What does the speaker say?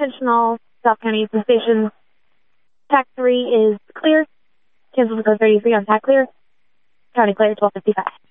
unintentional. South County Eastern Station. TAC 3 is clear. Cancel for code 33 on TAC clear. County clear, 1255.